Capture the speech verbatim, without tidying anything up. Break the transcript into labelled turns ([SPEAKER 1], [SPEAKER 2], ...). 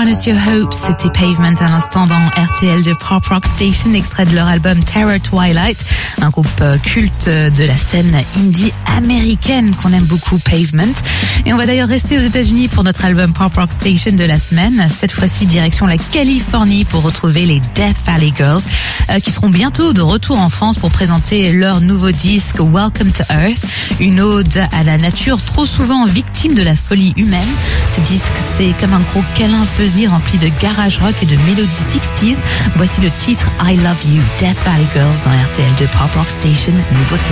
[SPEAKER 1] Harness Your Hopes, c'était Pavement à l'instant dans R T L de Pop Rock Station, extrait de leur album Terror Twilight, un groupe culte de la scène indie américaine qu'on aime beaucoup, Pavement. Et on va d'ailleurs rester aux États-Unis pour notre album Pop Rock Station de la semaine. Cette fois-ci, direction la Californie pour retrouver les Death Valley Girls, euh, qui seront bientôt de retour en France pour présenter leur nouveau disque Welcome to Earth, une ode à la nature trop souvent victime de la folie humaine. Ce disque, c'est comme un gros câlin fuzzy rempli de garage rock et de mélodies sixties. Voici le titre I Love You, Death Valley Girls dans R T L de Pop Rock Station, nouveauté.